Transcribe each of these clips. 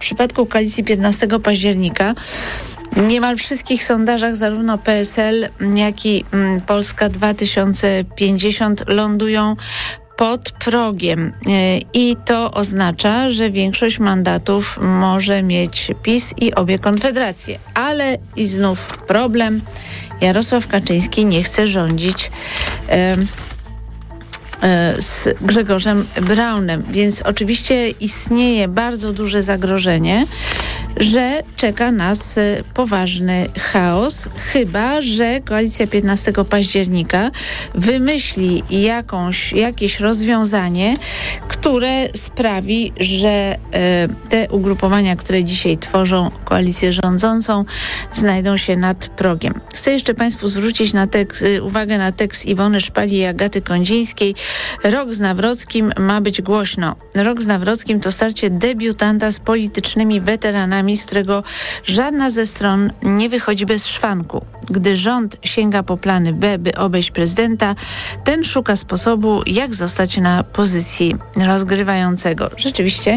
przypadku koalicji 15 października w niemal wszystkich sondażach zarówno PSL, jak i Polska 2050 lądują pod progiem i to oznacza, że większość mandatów może mieć PiS i obie konfederacje. Ale i znów problem. Jarosław Kaczyński nie chce rządzić z Grzegorzem Braunem, więc oczywiście istnieje bardzo duże zagrożenie, że czeka nas poważny chaos, chyba że koalicja 15 października wymyśli jakieś rozwiązanie, które sprawi, że te ugrupowania, które dzisiaj tworzą koalicję rządzącą, znajdą się nad progiem. Chcę jeszcze Państwu zwrócić uwagę na tekst Iwony Szpali i Agaty Kondzińskiej. Rok z Nawrockim ma być głośno. Rok z Nawrockim to starcie debiutanta z politycznymi weteranami, z którego żadna ze stron nie wychodzi bez szwanku. Gdy rząd sięga po plany B, by obejść prezydenta, ten szuka sposobu, jak zostać na pozycji rozgrywającego. Rzeczywiście,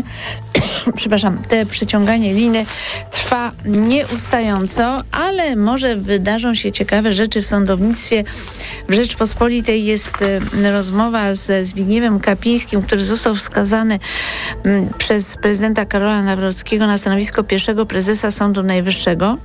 te przeciąganie liny trwa nieustająco, ale może wydarzą się ciekawe rzeczy w sądownictwie. W Rzeczpospolitej jest rozmowa ze Zbigniewem Kapińskim, który został wskazany przez prezydenta Karola Nawrockiego na stanowisko pierwszego prezesa Sądu Najwyższego.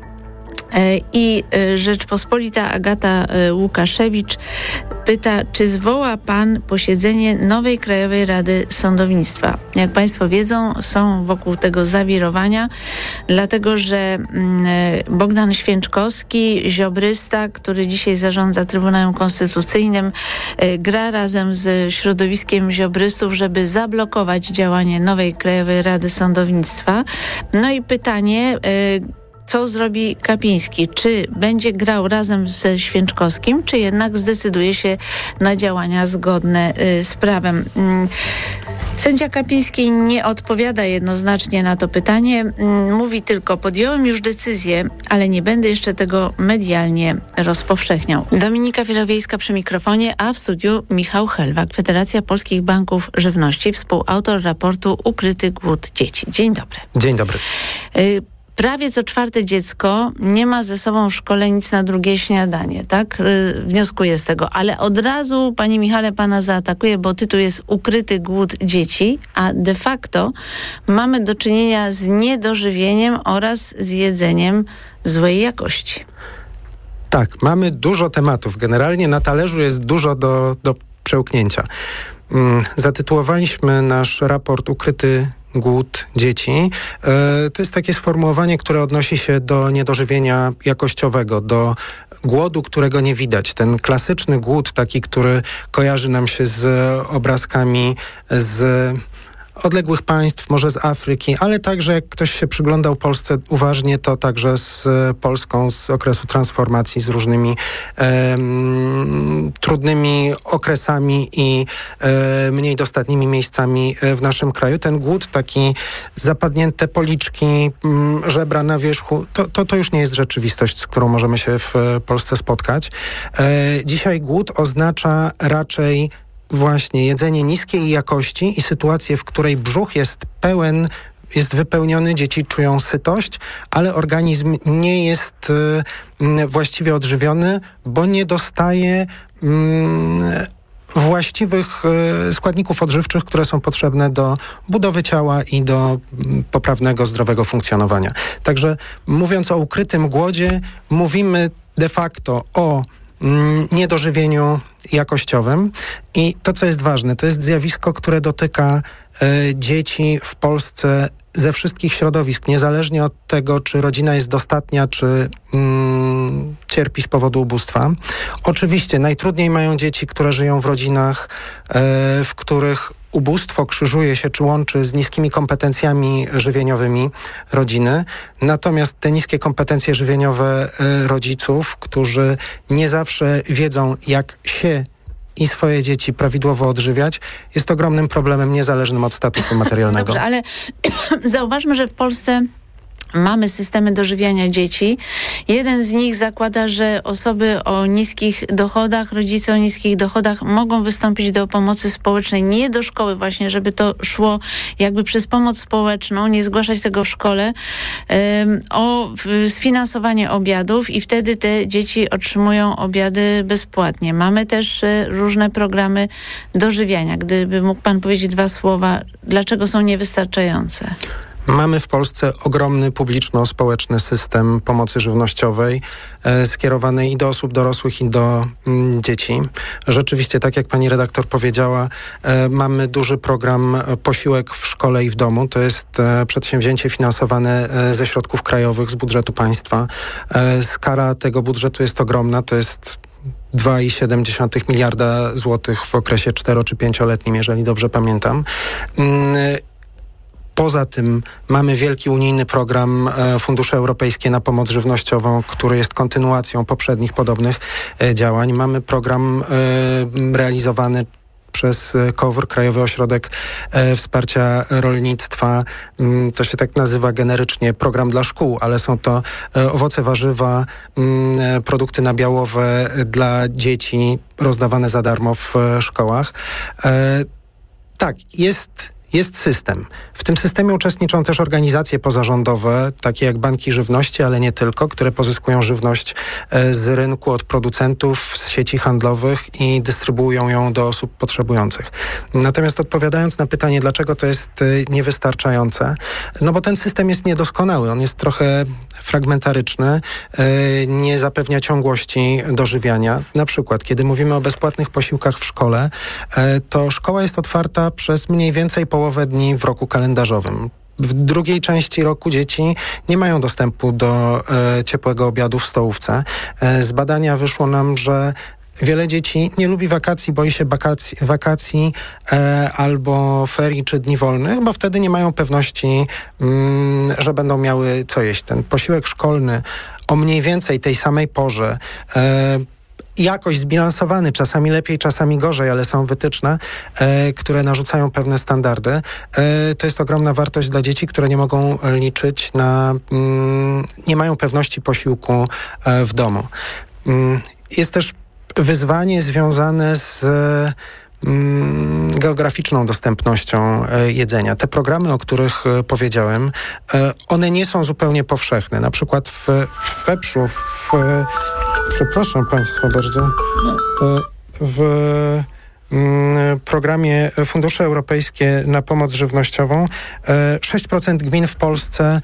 I Rzeczpospolita Agata Łukaszewicz pyta, czy zwoła pan posiedzenie nowej Krajowej Rady Sądownictwa. Jak Państwo wiedzą, są wokół tego zawirowania, dlatego że Bogdan Święczkowski, ziobrysta, który dzisiaj zarządza Trybunałem Konstytucyjnym, gra razem z środowiskiem ziobrystów, żeby zablokować działanie nowej Krajowej Rady Sądownictwa. No i pytanie, co zrobi Kapiński? Czy będzie grał razem ze Święczkowskim, czy jednak zdecyduje się na działania zgodne z prawem? Sędzia Kapiński nie odpowiada jednoznacznie na to pytanie. Mówi tylko, podjąłem już decyzję, ale nie będę jeszcze tego medialnie rozpowszechniał. Dominika Wielowiejska przy mikrofonie, a w studiu Michał Helwak, Federacja Polskich Banków Żywności, współautor raportu Ukryty głód dzieci. Dzień dobry. Dzień dobry. Prawie co czwarte dziecko nie ma ze sobą w szkole nic na drugie śniadanie, tak? Wnioskuję z tego. Ale od razu, panie Michale, pana zaatakuję, bo tytuł jest Ukryty głód dzieci, a de facto mamy do czynienia z niedożywieniem oraz z jedzeniem złej jakości. Tak, mamy dużo tematów. Generalnie na talerzu jest dużo do przełknięcia. Zatytułowaliśmy nasz raport Ukryty głód dzieci. To jest takie sformułowanie, które odnosi się do niedożywienia jakościowego, do głodu, którego nie widać. Ten klasyczny głód, taki, który kojarzy nam się z obrazkami z odległych państw, może z Afryki, ale także jak ktoś się przyglądał Polsce uważnie, to także z Polską z okresu transformacji, z różnymi trudnymi okresami i mniej dostatnimi miejscami w naszym kraju. Ten głód, taki zapadnięte policzki, żebra na wierzchu, to już nie jest rzeczywistość, z którą możemy się w Polsce spotkać. Dzisiaj głód oznacza raczej właśnie jedzenie niskiej jakości i sytuację, w której brzuch jest wypełniony, dzieci czują sytość, ale organizm nie jest właściwie odżywiony, bo nie dostaje właściwych składników odżywczych, które są potrzebne do budowy ciała i do poprawnego, zdrowego funkcjonowania. Także mówiąc o ukrytym głodzie, mówimy de facto o niedożywieniu jakościowym i to, co jest ważne, to jest zjawisko, które dotyka dzieci w Polsce ze wszystkich środowisk, niezależnie od tego, czy rodzina jest dostatnia, czy cierpi z powodu ubóstwa. Oczywiście najtrudniej mają dzieci, które żyją w rodzinach, w których ubóstwo krzyżuje się czy łączy z niskimi kompetencjami żywieniowymi rodziny. Natomiast te niskie kompetencje żywieniowe rodziców, którzy nie zawsze wiedzą, jak się i swoje dzieci prawidłowo odżywiać, jest ogromnym problemem niezależnym od statusu materialnego. Dobrze, ale zauważmy, że w Polsce mamy systemy dożywiania dzieci. Jeden z nich zakłada, że osoby o niskich dochodach, rodzice o niskich dochodach mogą wystąpić do pomocy społecznej, nie do szkoły właśnie, żeby to szło jakby przez pomoc społeczną, nie zgłaszać tego w szkole, o sfinansowanie obiadów i wtedy te dzieci otrzymują obiady bezpłatnie. Mamy też różne programy dożywiania. Gdyby mógł pan powiedzieć 2 słowa, dlaczego są niewystarczające? Mamy w Polsce ogromny publiczno-społeczny system pomocy żywnościowej skierowanej i do osób dorosłych, i do dzieci. Rzeczywiście, tak jak pani redaktor powiedziała, mamy duży program Posiłek w szkole i w domu. To jest przedsięwzięcie finansowane ze środków krajowych, z budżetu państwa. Skala tego budżetu jest ogromna. To jest 2,7 miliarda złotych w okresie 4- czy 5-letnim, jeżeli dobrze pamiętam. Poza tym mamy wielki unijny program Fundusze Europejskie na pomoc żywnościową, który jest kontynuacją poprzednich podobnych działań. Mamy program realizowany przez KOWR, Krajowy Ośrodek Wsparcia Rolnictwa. To się tak nazywa generycznie program dla szkół, ale są to owoce, warzywa, produkty nabiałowe dla dzieci rozdawane za darmo w szkołach. Tak, jest system. W tym systemie uczestniczą też organizacje pozarządowe, takie jak banki żywności, ale nie tylko, które pozyskują żywność z rynku od producentów, z sieci handlowych i dystrybuują ją do osób potrzebujących. Natomiast odpowiadając na pytanie, dlaczego to jest niewystarczające, no bo ten system jest niedoskonały, on jest trochę fragmentaryczny, nie zapewnia ciągłości dożywiania. Na przykład, kiedy mówimy o bezpłatnych posiłkach w szkole, to szkoła jest otwarta przez mniej więcej połowę dni w roku kalendarzowym. W drugiej części roku dzieci nie mają dostępu do ciepłego obiadu w stołówce. Z badania wyszło nam, że wiele dzieci nie lubi wakacji, boi się wakacji albo ferii czy dni wolnych, bo wtedy nie mają pewności, że będą miały co jeść. Ten posiłek szkolny o mniej więcej tej samej porze, jakoś zbilansowany, czasami lepiej, czasami gorzej, ale są wytyczne, które narzucają pewne standardy. To jest ogromna wartość dla dzieci, które nie mogą liczyć nie mają pewności posiłku w domu. Jest też wyzwanie związane z geograficzną dostępnością jedzenia. Te programy, o których powiedziałem, one nie są zupełnie powszechne. Na przykład w Weprzu, przepraszam Państwa bardzo, w programie Fundusze Europejskie na pomoc żywnościową 6% gmin w Polsce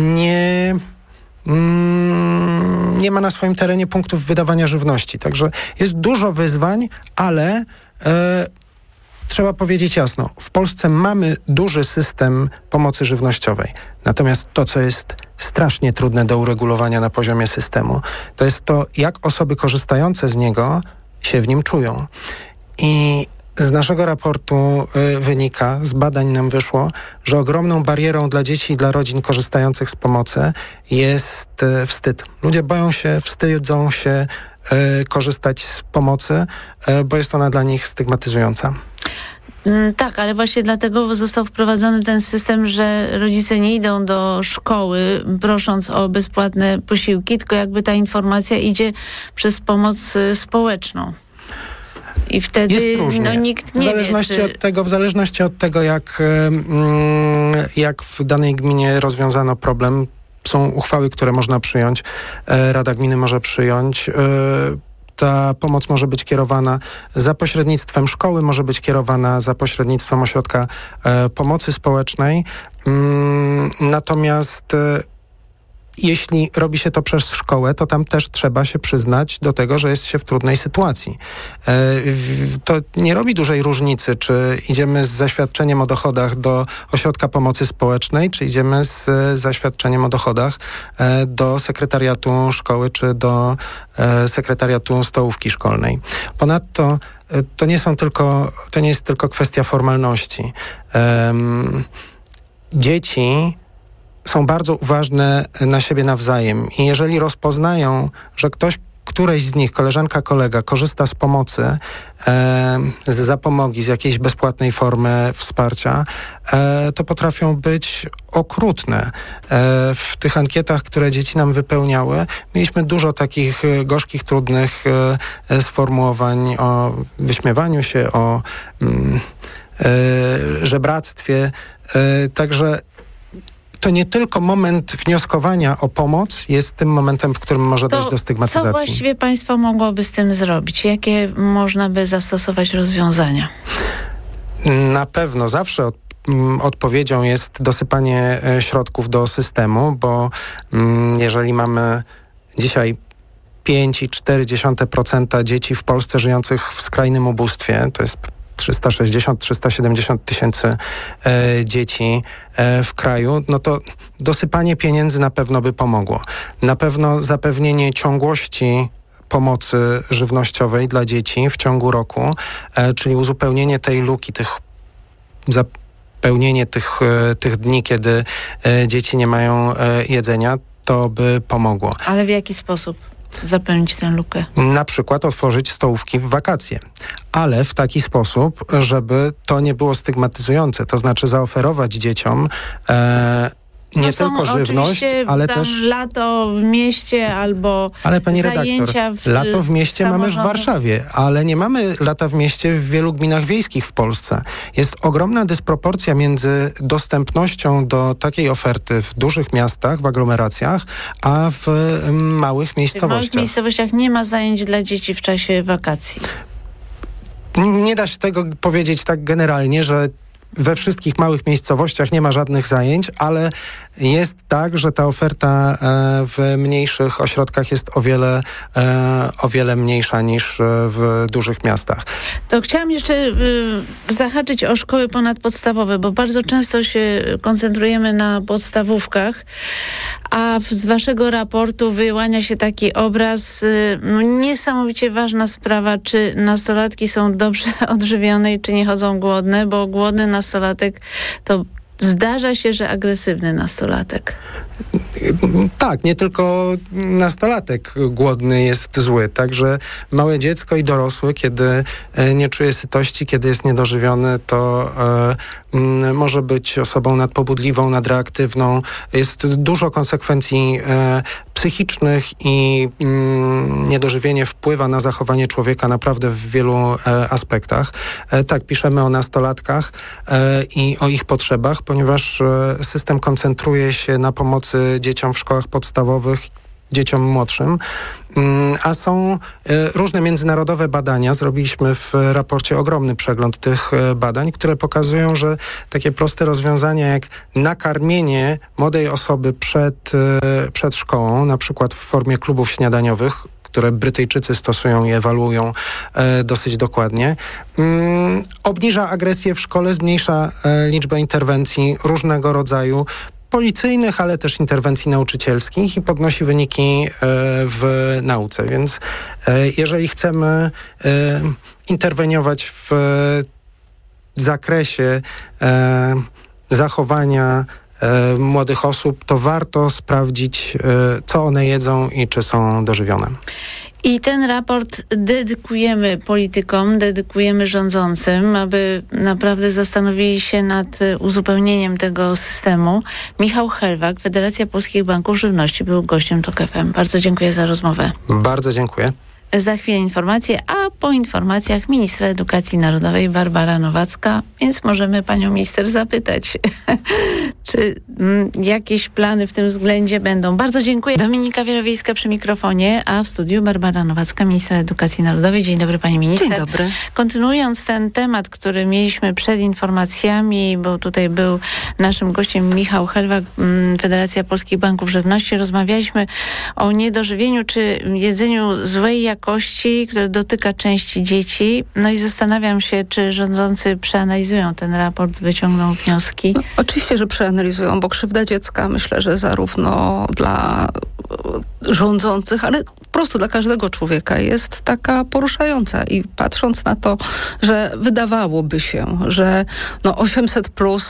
nie ma na swoim terenie punktów wydawania żywności. Także jest dużo wyzwań, ale trzeba powiedzieć jasno, w Polsce mamy duży system pomocy żywnościowej. Natomiast to, co jest strasznie trudne do uregulowania na poziomie systemu, to jest to, jak osoby korzystające z niego się w nim czują. I z naszego raportu wynika, z badań nam wyszło, że ogromną barierą dla dzieci i dla rodzin korzystających z pomocy jest wstyd. Ludzie boją się, wstydzą się korzystać z pomocy, bo jest ona dla nich stygmatyzująca. Tak, ale właśnie dlatego został wprowadzony ten system, że rodzice nie idą do szkoły prosząc o bezpłatne posiłki, tylko jakby ta informacja idzie przez pomoc społeczną. I wtedy nikt nie wie, w zależności od tego, jak w danej gminie rozwiązano problem, są uchwały, które można przyjąć. Rada Gminy może przyjąć. Ta pomoc może być kierowana za pośrednictwem szkoły, może być kierowana za pośrednictwem ośrodka pomocy społecznej. Natomiast jeśli robi się to przez szkołę, to tam też trzeba się przyznać do tego, że jest się w trudnej sytuacji. To nie robi dużej różnicy, czy idziemy z zaświadczeniem o dochodach do ośrodka pomocy społecznej, czy idziemy z zaświadczeniem o dochodach do sekretariatu szkoły, czy do sekretariatu stołówki szkolnej. Ponadto to nie jest tylko kwestia formalności. Dzieci są bardzo uważne na siebie nawzajem i jeżeli rozpoznają, że ktoś któreś z nich, koleżanka, kolega, korzysta z pomocy, z zapomogi, z jakiejś bezpłatnej formy wsparcia, to potrafią być okrutne. W tych ankietach, które dzieci nam wypełniały, mieliśmy dużo takich gorzkich, trudnych sformułowań o wyśmiewaniu się, o żebractwie. Także to nie tylko moment wnioskowania o pomoc jest tym momentem, w którym może dojść do stygmatyzacji. Co właściwie państwo mogłoby z tym zrobić? Jakie można by zastosować rozwiązania? Na pewno zawsze odpowiedzią jest dosypanie środków do systemu, bo jeżeli mamy dzisiaj 5,4% dzieci w Polsce żyjących w skrajnym ubóstwie, to jest 360-370 tysięcy dzieci w kraju, no to dosypanie pieniędzy na pewno by pomogło. Na pewno zapewnienie ciągłości pomocy żywnościowej dla dzieci w ciągu roku, czyli uzupełnienie tej luki, zapełnienie tych dni, kiedy dzieci nie mają jedzenia, to by pomogło. Ale w jaki sposób zapełnić tę lukę? Na przykład otworzyć stołówki w wakacje, ale w taki sposób, żeby to nie było stygmatyzujące, to znaczy zaoferować dzieciom nie tylko żywność, ale tam też lato w mieście albo ale pani zajęcia redaktor, lato w mieście mamy w Warszawie, ale nie mamy lata w mieście w wielu gminach wiejskich w Polsce. Jest ogromna dysproporcja między dostępnością do takiej oferty w dużych miastach, w aglomeracjach, a w małych miejscowościach. W małych miejscowościach nie ma zajęć dla dzieci w czasie wakacji. Nie da się tego powiedzieć tak generalnie, że we wszystkich małych miejscowościach nie ma żadnych zajęć, ale jest tak, że ta oferta w mniejszych ośrodkach jest o wiele mniejsza niż w dużych miastach. To chciałam jeszcze zahaczyć o szkoły ponadpodstawowe, bo bardzo często się koncentrujemy na podstawówkach, a z waszego raportu wyłania się taki obraz, niesamowicie ważna sprawa, czy nastolatki są dobrze odżywione i czy nie chodzą głodne, bo głodny nastolatek to zdarza się, że agresywny nastolatek. Tak, nie tylko nastolatek głodny jest zły, także małe dziecko i dorosły, kiedy nie czuje sytości, kiedy jest niedożywiony, to może być osobą nadpobudliwą, nadreaktywną. Jest dużo konsekwencji psychicznych i niedożywienie wpływa na zachowanie człowieka naprawdę w wielu aspektach. Tak, piszemy o nastolatkach i o ich potrzebach, ponieważ system koncentruje się na pomocy dzieciom w szkołach podstawowych, dzieciom młodszym, a są różne międzynarodowe badania. Zrobiliśmy w raporcie ogromny przegląd tych badań, które pokazują, że takie proste rozwiązania jak nakarmienie młodej osoby przed szkołą, na przykład w formie klubów śniadaniowych, które Brytyjczycy stosują i ewaluują dosyć dokładnie, obniża agresję w szkole, zmniejsza liczbę interwencji różnego rodzaju, policyjnych, ale też interwencji nauczycielskich i podnosi wyniki w nauce. Więc jeżeli chcemy interweniować w zakresie zachowania młodych osób, to warto sprawdzić, co one jedzą i czy są dożywione. I ten raport dedykujemy politykom, dedykujemy rządzącym, aby naprawdę zastanowili się nad uzupełnieniem tego systemu. Michał Helwak, Federacja Polskich Banków Żywności, był gościem TOK FM. Bardzo dziękuję za rozmowę. Bardzo dziękuję. Za chwilę informacje, a po informacjach ministra edukacji narodowej Barbara Nowacka, więc możemy panią minister zapytać, czy jakieś plany w tym względzie będą. Bardzo dziękuję. Dominika Wielowiejska przy mikrofonie, a w studiu Barbara Nowacka, ministra edukacji narodowej. Dzień dobry pani minister. Dzień dobry. Kontynuując ten temat, który mieliśmy przed informacjami, bo tutaj był naszym gościem Michał Helwak, Federacja Polskich Banków Żywności, rozmawialiśmy o niedożywieniu czy jedzeniu złej jakości, które dotyka części dzieci. No i zastanawiam się, czy rządzący przeanalizują ten raport, wyciągną wnioski. No, oczywiście, że przeanalizują, bo krzywda dziecka, myślę, że zarówno dla rządzących, ale po prostu dla każdego człowieka jest taka poruszająca i patrząc na to, że wydawałoby się, że 800+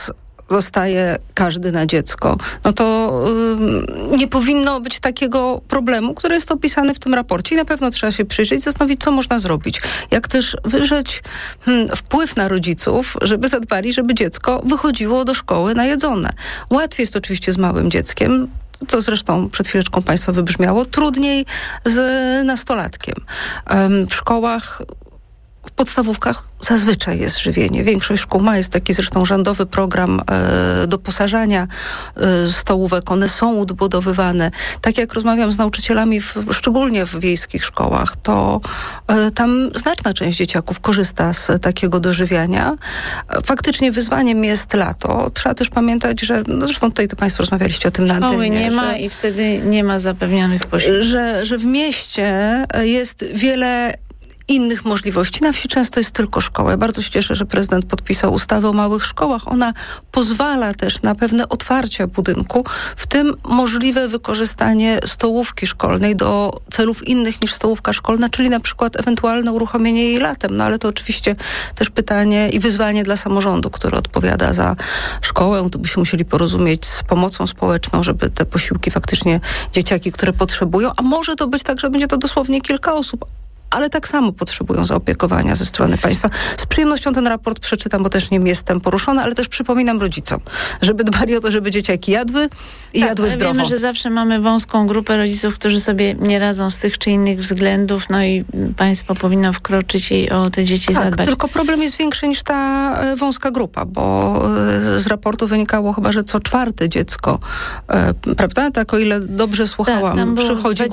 zostaje każdy na dziecko, no to nie powinno być takiego problemu, który jest opisany w tym raporcie i na pewno trzeba się przyjrzeć, zastanowić, co można zrobić. Jak też wywrzeć wpływ na rodziców, żeby zadbali, żeby dziecko wychodziło do szkoły najedzone. Łatwiej jest oczywiście z małym dzieckiem, to zresztą przed chwileczką państwa wybrzmiało, trudniej z nastolatkiem. W szkołach, w podstawówkach zazwyczaj jest żywienie. Większość szkół ma, jest taki zresztą rządowy program doposażania stołówek. One są odbudowywane. Tak jak rozmawiam z nauczycielami, szczególnie w wiejskich szkołach, to tam znaczna część dzieciaków korzysta z takiego dożywiania. Faktycznie wyzwaniem jest lato. Trzeba też pamiętać, że, no zresztą tutaj to państwo rozmawialiście o tym na antenie. Szkoły nie ma i wtedy nie ma zapewnionych posiłków. Że w mieście jest wiele innych możliwości. Na wsi często jest tylko szkoła. Ja bardzo się cieszę, że prezydent podpisał ustawę o małych szkołach. Ona pozwala też na pewne otwarcie budynku, w tym możliwe wykorzystanie stołówki szkolnej do celów innych niż stołówka szkolna, czyli na przykład ewentualne uruchomienie jej latem. No ale to oczywiście też pytanie i wyzwanie dla samorządu, który odpowiada za szkołę. Tu by się musieli porozumieć z pomocą społeczną, żeby te posiłki faktycznie dzieciaki, które potrzebują, a może to być tak, że będzie to dosłownie kilka osób, ale tak samo potrzebują zaopiekowania ze strony państwa. Z przyjemnością ten raport przeczytam, bo też nim jestem poruszona, ale też przypominam rodzicom, żeby dbali o to, żeby dzieciaki jadły i jadły zdrowo. Wiemy, że zawsze mamy wąską grupę rodziców, którzy sobie nie radzą z tych czy innych względów, no i państwo powinno wkroczyć i o te dzieci zadbać. Tylko problem jest większy niż ta wąska grupa, bo z raportu wynikało chyba, że co czwarte dziecko, prawda? Tak, o ile dobrze słuchałam, tam było przychodzi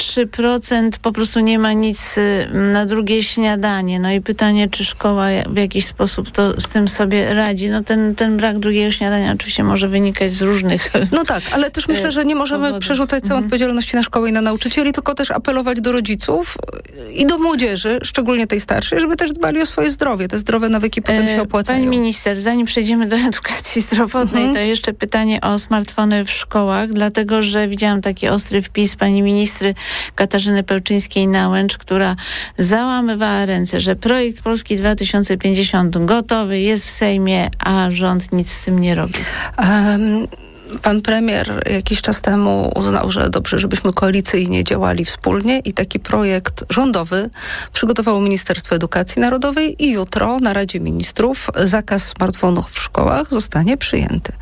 23% po prostu nie ma nic na drugie śniadanie. No i pytanie, czy szkoła w jakiś sposób to z tym sobie radzi. No ten brak drugiego śniadania oczywiście może wynikać z różnych No tak, ale też myślę, że nie możemy powodów. przerzucać całej odpowiedzialności na szkołę i na nauczycieli, tylko też apelować do rodziców i do młodzieży, szczególnie tej starszej, żeby też dbali o swoje zdrowie. Te zdrowe nawyki potem się opłacają. Pani minister, zanim przejdziemy do edukacji zdrowotnej, to jeszcze pytanie o smartfony w szkołach, dlatego, że widziałam taki ostry wpis pani ministry Katarzyny Pełczyńskiej-Nałęcz, która załamywała ręce, że projekt Polski 2050 gotowy jest w Sejmie, a rząd nic z tym nie robi. Pan premier jakiś czas temu uznał, że dobrze, żebyśmy koalicyjnie działali wspólnie i taki projekt rządowy przygotowało Ministerstwo Edukacji Narodowej i jutro na Radzie Ministrów zakaz smartfonów w szkołach zostanie przyjęty.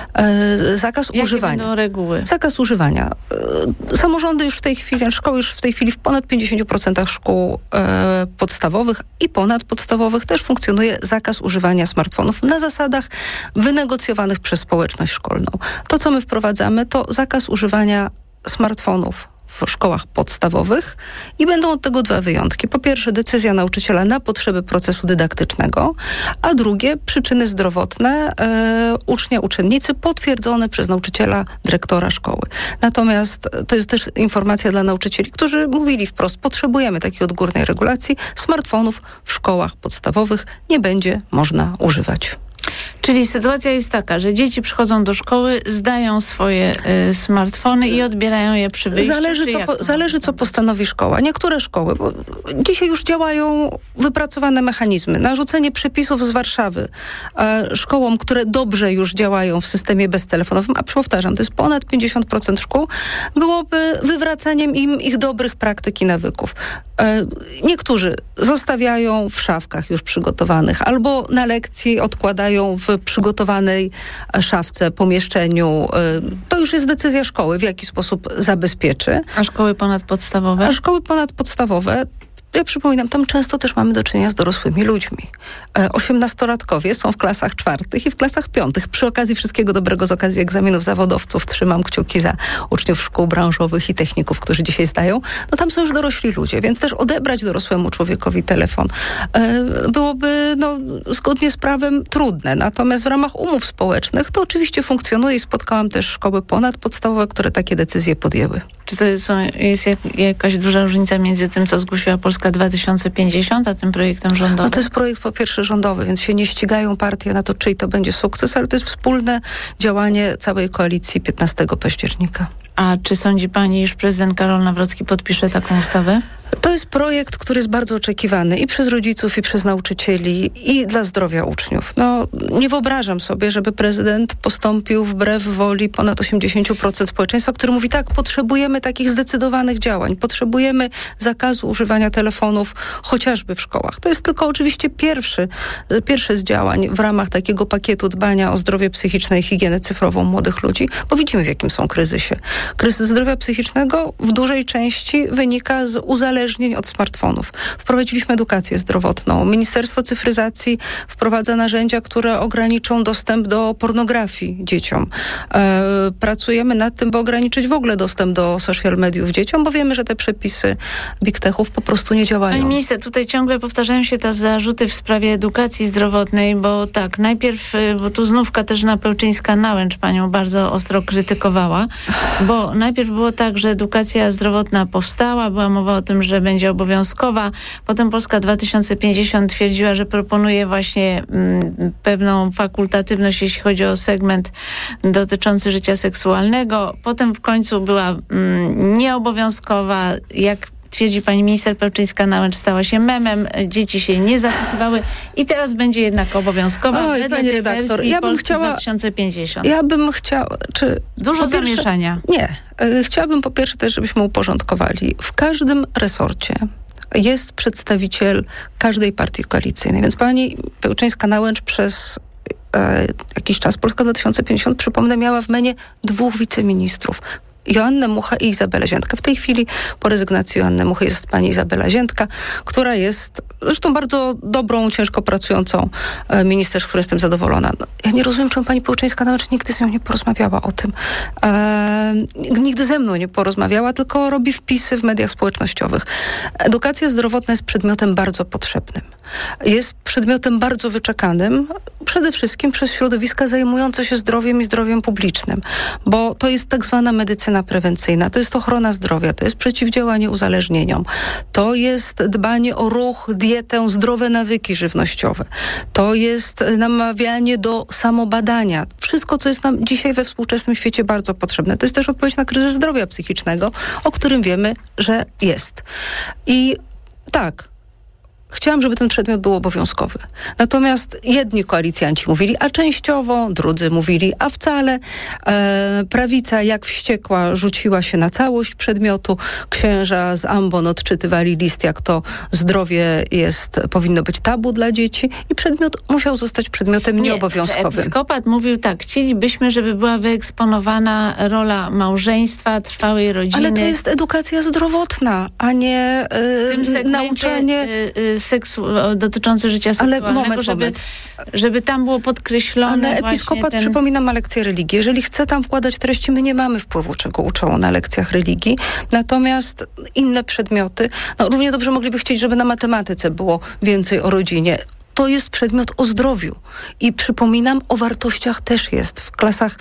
Zakaz Jakie używania. będą reguły? Zakaz używania. Samorządy już w tej chwili, szkoły już w tej chwili w ponad 50% szkół podstawowych i ponadpodstawowych też funkcjonuje zakaz używania smartfonów na zasadach wynegocjowanych przez społeczność szkolną. To, co my wprowadzamy, to zakaz używania smartfonów w szkołach podstawowych i będą od tego dwa wyjątki. Po pierwsze, decyzja nauczyciela na potrzeby procesu dydaktycznego, a drugie, przyczyny zdrowotne ucznia, uczennicy potwierdzone przez nauczyciela, dyrektora szkoły. Natomiast to jest też informacja dla nauczycieli, którzy mówili wprost, potrzebujemy takiej odgórnej regulacji, smartfonów w szkołach podstawowych nie będzie można używać. Czyli sytuacja jest taka, że dzieci przychodzą do szkoły, zdają swoje smartfony i odbierają je przy wyjściu. Zależy, co postanowi szkoła. Niektóre szkoły, bo dzisiaj już działają wypracowane mechanizmy. Narzucenie przepisów z Warszawy szkołom, które dobrze już działają w systemie beztelefonowym, a powtarzam, to jest ponad 50% szkół, byłoby wywracaniem im ich dobrych praktyk i nawyków. Niektórzy zostawiają w szafkach już przygotowanych, albo na lekcji odkładają w przygotowanej szafce, pomieszczeniu. To już jest decyzja szkoły, w jaki sposób zabezpieczy. A szkoły ponadpodstawowe? A szkoły ponadpodstawowe, ja przypominam, tam często też mamy do czynienia z dorosłymi ludźmi. 18-latkowie są w klasach 4. i w klasach 5. Przy okazji wszystkiego dobrego, z okazji egzaminów zawodowców, trzymam kciuki za uczniów szkół branżowych i techników, którzy dzisiaj zdają. No tam są już dorośli ludzie, więc też odebrać dorosłemu człowiekowi telefon byłoby zgodnie z prawem trudne. Natomiast w ramach umów społecznych to oczywiście funkcjonuje i spotkałam też szkoły ponadpodstawowe, które takie decyzje podjęły. Czy to jest jakaś duża różnica między tym, co zgłosiła Polska 2050, a tym projektem rządowym? No to jest projekt po pierwsze rządowy, więc się nie ścigają partie na to, czyj to będzie sukces, ale to jest wspólne działanie całej koalicji 15 października. A czy sądzi pani, iż prezydent Karol Nawrocki podpisze taką ustawę? To jest projekt, który jest bardzo oczekiwany i przez rodziców, i przez nauczycieli, i dla zdrowia uczniów. No, nie wyobrażam sobie, żeby prezydent postąpił wbrew woli ponad 80% społeczeństwa, który mówi tak, potrzebujemy takich zdecydowanych działań, potrzebujemy zakazu używania telefonów chociażby w szkołach. To jest tylko oczywiście pierwszy z działań w ramach takiego pakietu dbania o zdrowie psychiczne i higienę cyfrową młodych ludzi, bo widzimy, w jakim są kryzysie. Kryzys zdrowia psychicznego w dużej części wynika z uzależnień od smartfonów. Wprowadziliśmy edukację zdrowotną. Ministerstwo Cyfryzacji wprowadza narzędzia, które ograniczą dostęp do pornografii dzieciom. Pracujemy nad tym, by ograniczyć w ogóle dostęp do social mediów dzieciom, bo wiemy, że te przepisy big techów po prostu nie działają. Pani minister, tutaj ciągle powtarzają się te zarzuty w sprawie edukacji zdrowotnej, bo tak, najpierw, bo tu znów Katarzyna Pełczyńska-Nałęcz panią bardzo ostro krytykowała, bo najpierw było tak, że edukacja zdrowotna powstała, była mowa o tym, że będzie obowiązkowa. Potem Polska 2050 twierdziła, że proponuje właśnie pewną fakultatywność, jeśli chodzi o segment dotyczący życia seksualnego. Potem w końcu była nieobowiązkowa. Jak twierdzi pani minister Pełczyńska-Nałęcz, stała się memem, dzieci się nie zapisywały i teraz będzie jednak obowiązkowa. Oj, pani redaktor, ja bym chciała... 2050. Ja bym chciała... Dużo zamieszania. Nie. Chciałabym po pierwsze też, żebyśmy uporządkowali. W każdym resorcie jest przedstawiciel każdej partii koalicyjnej, więc pani Pełczyńska-Nałęcz przez jakiś czas, Polska 2050, przypomnę, miała w menie 2 wiceministrów. Joannę Muchę i Izabelę Ziętkę. W tej chwili po rezygnacji Joanny Muchy jest pani Izabela Ziętka, która jest zresztą bardzo dobrą, ciężko pracującą minister, z której jestem zadowolona. No, ja nie rozumiem, czemu pani Pełczyńska-Nałęcz nigdy z nią nie porozmawiała o tym. Nigdy ze mną nie porozmawiała, tylko robi wpisy w mediach społecznościowych. Edukacja zdrowotna jest przedmiotem bardzo potrzebnym. Jest przedmiotem bardzo wyczekanym, przede wszystkim przez środowiska zajmujące się zdrowiem i zdrowiem publicznym, bo to jest tak zwana medycyna prewencyjna, to jest ochrona zdrowia, to jest przeciwdziałanie uzależnieniom, to jest dbanie o ruch, dietę, zdrowe nawyki żywnościowe, to jest namawianie do samobadania. Wszystko, co jest nam dzisiaj we współczesnym świecie bardzo potrzebne. To jest też odpowiedź na kryzys zdrowia psychicznego, o którym wiemy, że jest. I tak, chciałam, żeby ten przedmiot był obowiązkowy. Natomiast jedni koalicjanci mówili, a częściowo, drudzy mówili, a wcale. Prawica jak wściekła rzuciła się na całość przedmiotu. Księża z ambon odczytywali list, jak to zdrowie powinno być tabu dla dzieci i przedmiot musiał zostać przedmiotem nieobowiązkowym. Episkopat mówił tak, chcielibyśmy, żeby była wyeksponowana rola małżeństwa, trwałej rodziny. Ale to jest edukacja zdrowotna, a nie nauczanie... dotyczący życia seksualnego, żeby tam było podkreślone. Ale episkopat, przypomina, ma lekcję religii. Jeżeli chce tam wkładać treści, my nie mamy wpływu, czego uczą na lekcjach religii. Natomiast inne przedmioty, równie dobrze mogliby chcieć, żeby na matematyce było więcej o rodzinie. To jest przedmiot o zdrowiu. I przypominam, o wartościach też jest. W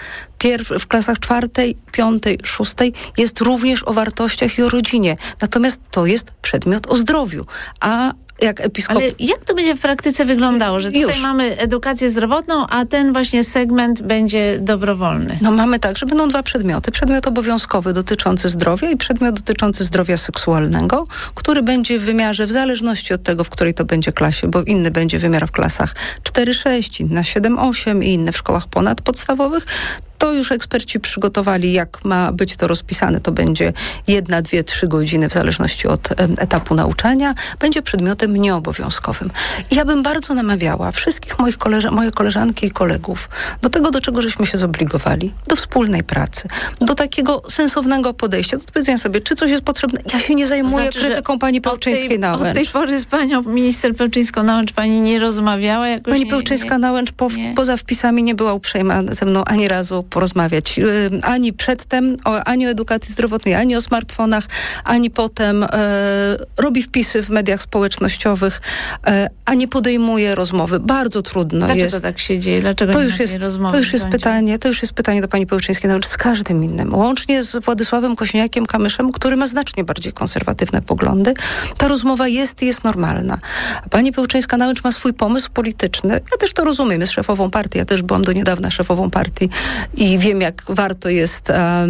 klasach 4., 5., 6. jest również o wartościach i o rodzinie. Natomiast to jest przedmiot o zdrowiu. A jak episkop... Ale jak to będzie w praktyce wyglądało? Że tutaj mamy edukację zdrowotną, a ten właśnie segment będzie dobrowolny. Mamy tak, że będą 2 przedmioty. Przedmiot obowiązkowy dotyczący zdrowia i przedmiot dotyczący zdrowia seksualnego, który będzie w wymiarze, w zależności od tego, w której to będzie klasie, bo inny będzie wymiar w klasach 4-6, inna 7-8 i inne w szkołach ponadpodstawowych. To już eksperci przygotowali, jak ma być to rozpisane. To będzie 1, 2, 3 godziny w zależności od etapu nauczania. Będzie przedmiotem nieobowiązkowym. I ja bym bardzo namawiała wszystkich moje koleżanki i kolegów do tego, do czego żeśmy się zobligowali. Do wspólnej pracy. Do takiego sensownego podejścia. Do powiedzenia sobie, czy coś jest potrzebne. Ja się nie zajmuję krytyką pani Pełczyńskiej-Nałęcz. Od tej pory z panią minister Pełczyńską-Nałęcz pani nie rozmawiała? Pani Pełczyńska-Nałęcz poza wpisami nie była uprzejma ze mną ani razu porozmawiać. Ani przedtem, ani o edukacji zdrowotnej, ani o smartfonach, ani potem robi wpisy w mediach społecznościowych, a nie podejmuje rozmowy. Bardzo trudno jest. Dlaczego tak się dzieje? Dlaczego to już jest rozmowy? To już jest pytanie do pani Pełczyńskiej-Nałęcz z każdym innym. Łącznie z Władysławem Kosiniakiem-Kamyszem, który ma znacznie bardziej konserwatywne poglądy. Ta rozmowa jest i jest normalna. Pani Pełczyńska-Nałęcz ma swój pomysł polityczny. Ja też to rozumiem. Jest szefową partii. Ja też byłam do niedawna szefową partii i wiem, jak warto jest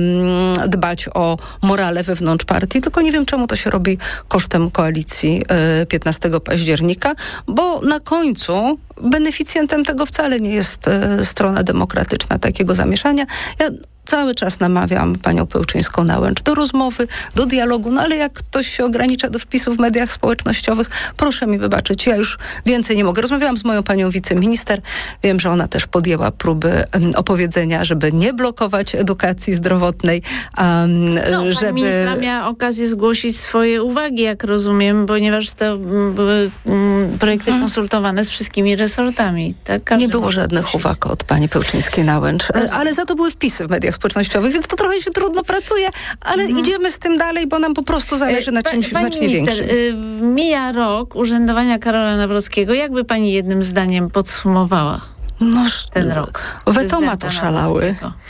dbać o morale wewnątrz partii, tylko nie wiem, czemu to się robi kosztem koalicji 15 października, bo na końcu beneficjentem tego wcale nie jest strona demokratyczna, takiego zamieszania. Ja cały czas namawiam panią Pełczyńską-Nałęcz do rozmowy, do dialogu, no ale jak ktoś się ogranicza do wpisów w mediach społecznościowych, proszę mi wybaczyć, ja już więcej nie mogę. Rozmawiałam z moją panią wiceminister, wiem, że ona też podjęła próby opowiedzenia, żeby nie blokować edukacji zdrowotnej, żeby... Pani ministra miała okazję zgłosić swoje uwagi, jak rozumiem, ponieważ to były projekty konsultowane z wszystkimi resortami. Tak? Nie było żadnych uwag od pani Pełczyńskiej-Nałęcz, ale za to były wpisy w mediach społecznościowych, więc to trochę się trudno pracuje, ale idziemy z tym dalej, bo nam po prostu zależy na czymś znacznie większym. Mija rok urzędowania Karola Nawrockiego. Jakby pani jednym zdaniem podsumowała ten rok? Wetomat oszalały.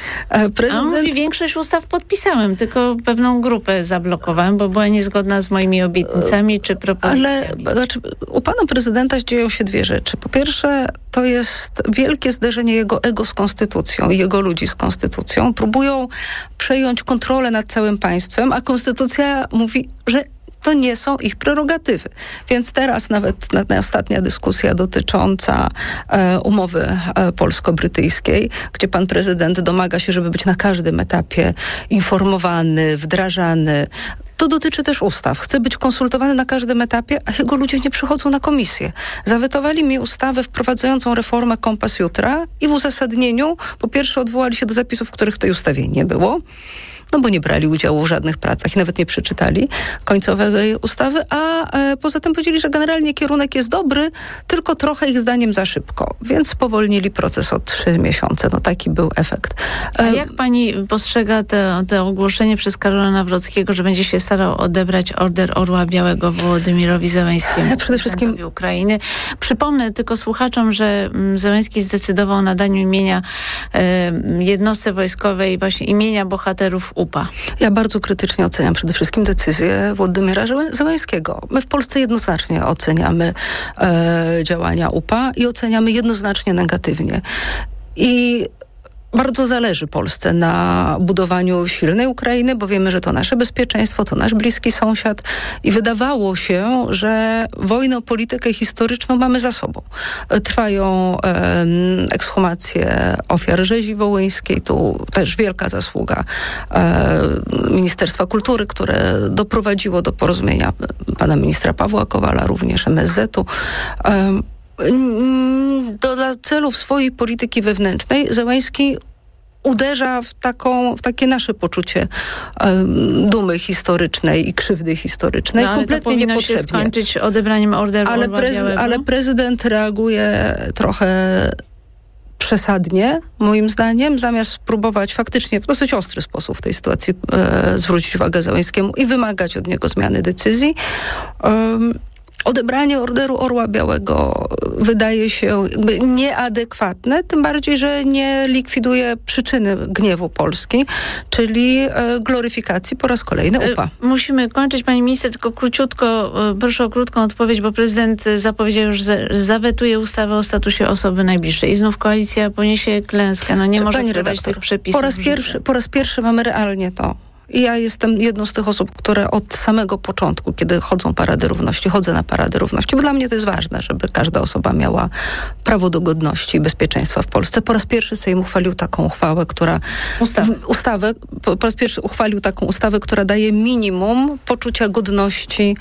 A on mówi, większość ustaw podpisałem, tylko pewną grupę zablokowałem, bo była niezgodna z moimi obietnicami czy propozycjami. Ale u pana prezydenta dzieją się dwie rzeczy. Po pierwsze, to jest wielkie zderzenie jego ego z konstytucją i jego ludzi z konstytucją. Próbują przejąć kontrolę nad całym państwem, a konstytucja mówi, że to nie są ich prerogatywy. Więc teraz nawet ostatnia dyskusja dotycząca umowy polsko-brytyjskiej, gdzie pan prezydent domaga się, żeby być na każdym etapie informowany, wdrażany. To dotyczy też ustaw. Chce być konsultowany na każdym etapie, a jego ludzie nie przychodzą na komisję. Zawetowali mi ustawę wprowadzającą reformę Kompas Jutra i w uzasadnieniu po pierwsze odwołali się do zapisów, których w tej ustawie nie było, no bo nie brali udziału w żadnych pracach i nawet nie przeczytali końcowej ustawy, a poza tym powiedzieli, że generalnie kierunek jest dobry, tylko trochę ich zdaniem za szybko, więc spowolnili proces o 3 miesiące. No taki był efekt. A jak pani postrzega te ogłoszenie przez Karola Nawrockiego, że będzie się starał odebrać Order Orła Białego Wołodymyrowi Zełenskiemu, przede wszystkim Ukrainy? Przypomnę tylko słuchaczom, że Zełenski zdecydował o nadaniu imienia jednostce wojskowej, właśnie imienia bohaterów UPA. Ja bardzo krytycznie oceniam przede wszystkim decyzję Władimira Zełenskiego. My w Polsce jednoznacznie oceniamy działania UPA i oceniamy jednoznacznie negatywnie. I bardzo zależy Polsce na budowaniu silnej Ukrainy, bo wiemy, że to nasze bezpieczeństwo, to nasz bliski sąsiad i wydawało się, że wojnę o politykę historyczną mamy za sobą. Trwają ekshumacje ofiar rzezi wołyńskiej, tu też wielka zasługa Ministerstwa Kultury, które doprowadziło do porozumienia pana ministra Pawła Kowala, również MSZ-u. Dla celów swojej polityki wewnętrznej Zełenski uderza w takie nasze poczucie dumy historycznej i krzywdy historycznej. No, ale kompletnie to niepotrzebnie. Się skończyć odebraniem Orderu Orła Białego? Ale prezydent reaguje trochę przesadnie, moim zdaniem, zamiast spróbować faktycznie w dosyć ostry sposób w tej sytuacji zwrócić uwagę Zełenskiemu i wymagać od niego zmiany decyzji. Odebranie Orderu Orła Białego wydaje się jakby nieadekwatne, tym bardziej, że nie likwiduje przyczyny gniewu Polski, czyli gloryfikacji po raz kolejny UPA. Musimy kończyć, pani minister, tylko króciutko, proszę o krótką odpowiedź, bo prezydent zapowiedział już, że zawetuje ustawę o statusie osoby najbliższej i znów koalicja poniesie klęskę. No nie może wprowadzić tych przepisów. Po raz pierwszy mamy realnie to. I ja jestem jedną z tych osób, które od samego początku, kiedy chodzą parady równości, chodzę na parady równości, bo dla mnie to jest ważne, żeby każda osoba miała prawo do godności i bezpieczeństwa w Polsce. Po raz pierwszy Sejm uchwalił taką uchwałę, która... Po raz pierwszy uchwalił taką ustawę, która daje minimum poczucia godności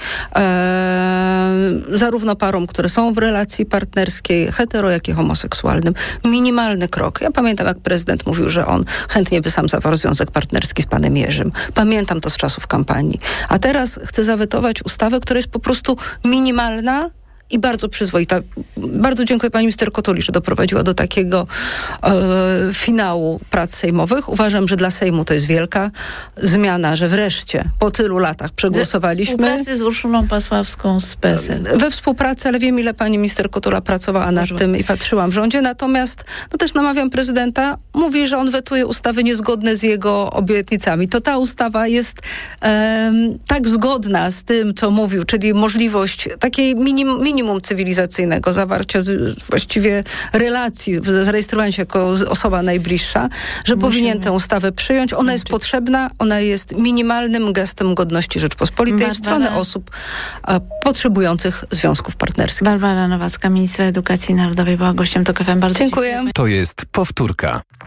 zarówno parom, które są w relacji partnerskiej, hetero, jak i homoseksualnym. Minimalny krok. Ja pamiętam, jak prezydent mówił, że on chętnie by sam zawarł związek partnerski z panem Jerzym. Pamiętam to z czasów kampanii. A teraz chcę zawetować ustawę, która jest po prostu minimalna i bardzo przyzwoita. Bardzo dziękuję pani minister Kotuli, że doprowadziła do takiego finału prac sejmowych. Uważam, że dla Sejmu to jest wielka zmiana, że wreszcie po tylu latach przegłosowaliśmy. We współpracy z Urszulą Pasławską z PSL. We współpracy, ale wiem, ile pani minister Kotula pracowała nad tym i patrzyłam w rządzie. Natomiast też namawiam prezydenta, mówi, że on wetuje ustawy niezgodne z jego obietnicami. To ta ustawa jest tak zgodna z tym, co mówił, czyli możliwość takiej minimum cywilizacyjnego, zawarcia właściwie relacji, zarejestrowania się jako osoba najbliższa, że powinien tę ustawę przyjąć. Ona jest potrzebna, ona jest minimalnym gestem godności Rzeczpospolitej w stronę osób potrzebujących związków partnerskich. Barbara Nowacka, ministra edukacji narodowej, była gościem TOK FM. Bardzo dziękuję. To jest powtórka.